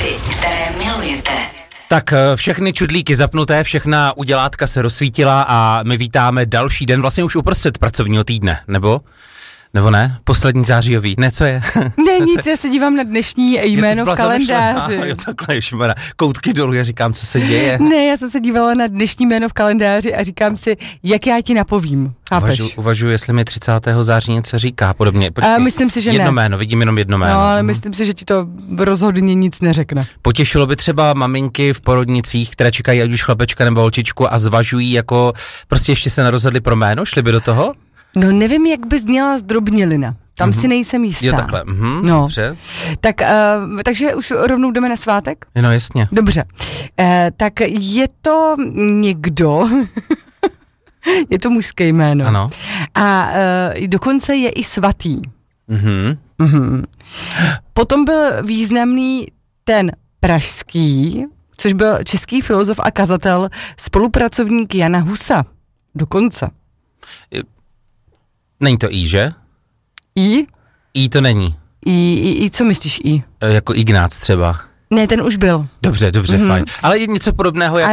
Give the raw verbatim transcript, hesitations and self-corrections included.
Věci, které milujete. Tak všechny čudlíky zapnuté, všechna udělátka se rozsvítila a my vítáme další den, vlastně už uprostřed pracovního týdne, nebo? Nebo ne? Poslední zářijový. Ne, co je? Ne, nic, já se dívám na dnešní jméno v kalendáři. Jo, takhle, ježimara. Koutky dolů, já říkám, co se děje. Ne, já jsem se dívala na dnešní jméno v kalendáři a říkám si, jak já ti napovím. Chápeš? Uvažu, uvažuji, jestli mi třicátého září něco říká, podobně. Počkej, a myslím si, že jedno ne. jméno, vidím jenom jedno jméno. No, ale myslím si, že ti to rozhodně nic neřekne. Potěšilo by třeba maminky v porodnicích, které čekají ať už chlapečka nebo holčičku a zvažují jako, prostě ještě se nerozhodli pro jméno, šli by do toho? No nevím, jak by zněla zdrobnělina. Tam mm-hmm. si nejsem jistá. Jo, takhle. Mm-hmm, no. Dobře. Tak, uh, takže už rovnou jdeme na svátek? No jasně. Dobře. Uh, tak je to někdo, je to mužské jméno. Ano. A uh, dokonce je i svatý. Mhm. Mm-hmm. Potom byl významný ten pražský, což byl český filozof a kazatel, spolupracovník Jana Husa. Dokonce. Není to I, že? I? I to není. I, I, I co myslíš I? E, jako Ignác třeba. Ne, ten už byl. Dobře, dobře, mm-hmm. fajn. Ale je něco podobného jako